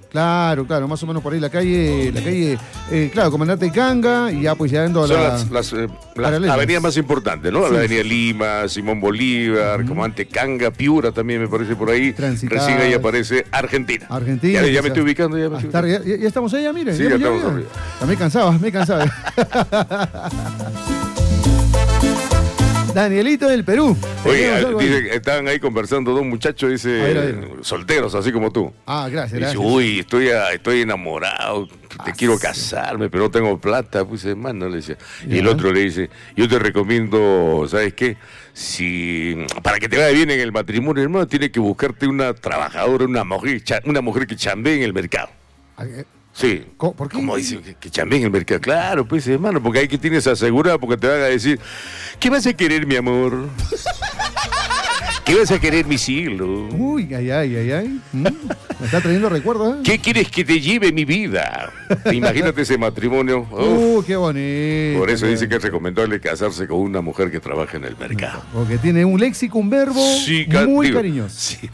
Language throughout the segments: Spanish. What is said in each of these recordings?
Claro, más o menos por ahí la calle, claro, Comandante Canga y ya pues llegando a son las avenidas más importantes, ¿no? Sí. La avenida Lima, Simón Bolívar, Comandante Canga, Piura también me parece por ahí. Transitada. Recién ahí aparece Argentina. Ya me estoy ubicando. Ya estamos allá, miren. Sí, ya estamos arriba. Me cansaba. Danielito del Perú. Oye, dice que estaban ahí conversando dos muchachos, dice, a ver. solteros, así como tú. Gracias. Dice, uy, estoy enamorado, quiero casarme, pero no tengo plata. Pues, hermano, le decía. Y el otro le dice, yo te recomiendo, ¿sabes qué? Para que te vaya bien en el matrimonio, hermano, tienes que buscarte una trabajadora, una mujer que chambee en el mercado. Sí. ¿Por qué? Como dicen, que chambeen en el mercado. Claro, pues, hermano, porque hay que tienes asegurado, porque te van a decir, ¿qué vas a querer, mi amor? ¿Qué vas a querer, mi cielo? Uy, ay. Me está trayendo recuerdos, ¿eh? ¿Qué quieres que te lleve mi vida? Imagínate ese matrimonio. Qué bonito. Por eso dice que es recomendable casarse con una mujer que trabaja en el mercado. Porque tiene un léxico, un verbo muy cariñoso. Sí.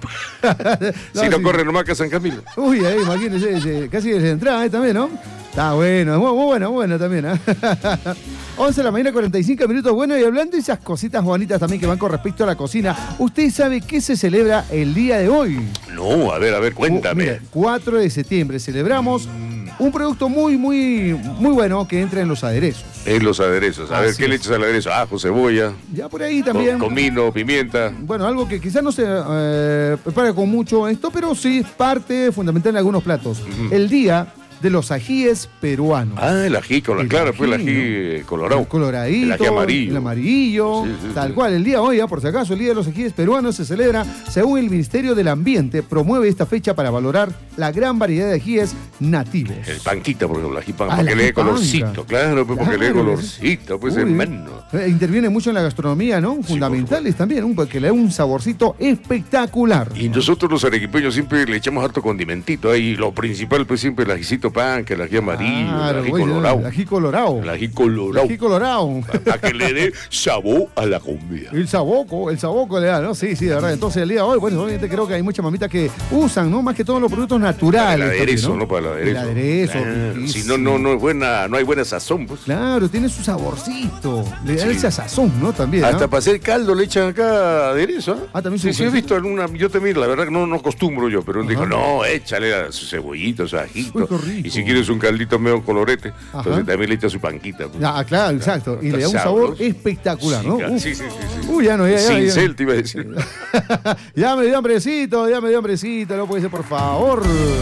No corre nomás que a San Camilo. Uy, ahí, imagínese, casi desde entrada también, ¿no? Está bueno, muy bueno también, ¿eh? 11 de la mañana, 45 minutos. Bueno, y hablando de esas cositas bonitas también que van con respecto a la cocina, ¿usted sabe qué se celebra el día de hoy? No, a ver, cuéntame. Mira, 4 de septiembre celebramos un producto muy bueno que entra en los aderezos. En los aderezos. A ver, ¿qué le echas al aderezo? Ajo, cebolla. Ya por ahí también. Comino, pimienta. Bueno, algo que quizás no se prepara con mucho esto, pero sí es parte fundamental en algunos platos. El día de los ajíes peruanos. El ají, claro, fue el ají colorado. El coloradito. El ají amarillo. El amarillo. Tal cual. El día de hoy, por si acaso, el Día de los Ajíes Peruanos se celebra según el Ministerio del Ambiente. Promueve esta fecha para valorar la gran variedad de ajíes nativos. El panquita, por ejemplo, el ají panca, porque le dé colorcito. Claro, porque le dé colorcito, pues hermano. Interviene mucho en la gastronomía, ¿no? Fundamentales también, porque le da un saborcito espectacular. Y nosotros los arequipeños siempre le echamos harto condimentito. Ahí lo principal, pues siempre el ajicito panca, el ají amarillo, el ají colorado. El ají colorado. El ají colorado. Para que le dé sabor a la comida. El saboco le da, ¿no? Sí, de verdad. Entonces el día de hoy, bueno, obviamente creo que hay muchas mamitas que usan, ¿no? Más que todos los productos naturales. Para el aderezo, ¿no? Para el aderezo. El aderezo. Claro. Si no es buena, no hay buena sazón, pues. Claro, tiene su saborcito. Le da esa sazón, ¿no? También. Hasta para hacer caldo le echan acá aderezo, ¿eh? También sí, he visto alguna. Yo también, la verdad que no acostumbro yo, pero dijo, no, échale su cebollito, su ajito. Y si quieres un caldito medio colorete, entonces también le echa su panquita. Pues. Claro, exacto. Y le da un sabor espectacular, ¿no? Sí. Uy, ya no, ya. Cincel, te iba a decir. Ya me dio hambrecito, no puede ser, por favor.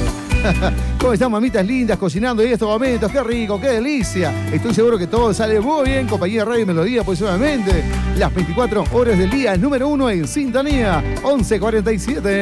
¿Cómo están, mamitas lindas, cocinando en estos momentos? ¡Qué rico, qué delicia! Estoy seguro que todo sale muy bien. Compañía Radio y Melodía, pues obviamente las 24 horas del día, número 1 en sintonía, 11:47.